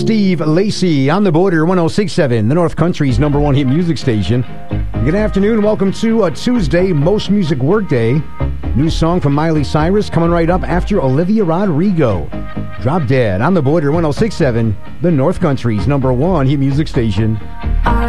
Steve Lacy on the Border 106.7, the North Country's #1 hit music station. Good afternoon. Welcome to a Tuesday Most Music Workday. New song from Miley Cyrus coming right up after Olivia Rodrigo. Drop Dead on the Border 106.7, the North Country's #1 hit music station.